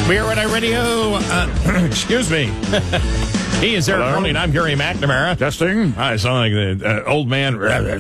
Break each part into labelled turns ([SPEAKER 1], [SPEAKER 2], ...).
[SPEAKER 1] We are at iRadio. Excuse me. He is Eric Rowley, and I'm Gary McNamara.
[SPEAKER 2] Testing.
[SPEAKER 1] I sound like the old man.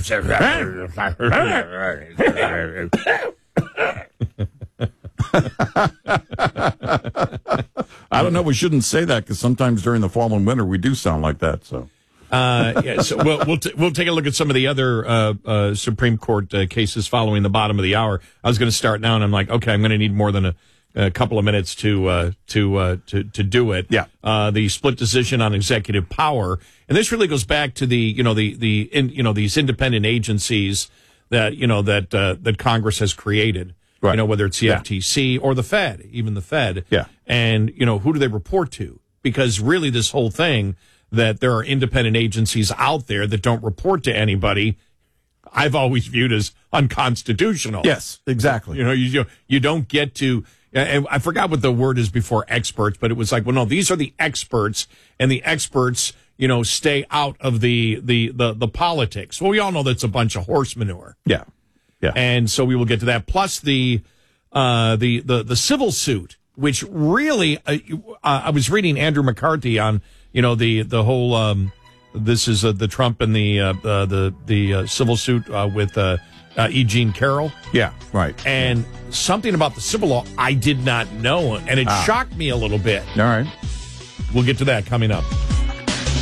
[SPEAKER 2] I don't know. We shouldn't say that because sometimes during the fall and winter we do sound like that. So,
[SPEAKER 1] So we'll take a look at some of the other Supreme Court cases following the bottom of the hour. I was going to start now, and I'm like, okay, I'm going to need more than a couple of minutes to do it. Yeah. The split decision on executive power, and this really goes back to these independent agencies that Congress has created. Right. Whether it's the FTC or the Fed, even the Fed. Yeah. And, who do they report to? Because really this whole thing that there are independent agencies out there that don't report to anybody, I've always viewed as unconstitutional.
[SPEAKER 2] Yes, exactly.
[SPEAKER 1] You don't get to, and I forgot what the word is before experts, but it was like, well, no, these are the experts, and the experts, stay out of the politics. Well, we all know that's a bunch of horse manure. Yeah. Yeah. And so we will get to that. Plus the civil suit, which really, I was reading Andrew McCarthy on, the whole, this is the Trump and the civil suit with E. Jean Carroll. Yeah, right. And something about the civil law I did not know, and it shocked me a little bit. All right. We'll get to that coming up.